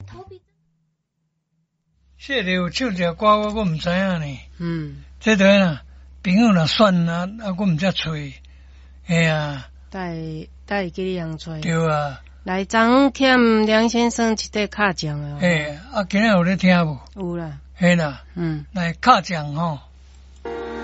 这里有唱这歌，我唔知影呢。这对啦，朋友若选啊，我唔才吹。哎呀， 带给你样吹。 对啊。 来，张欠梁先生一块卡奖啊。 今日有咧听无？ 有啦。 嘿啦。来卡奖吼。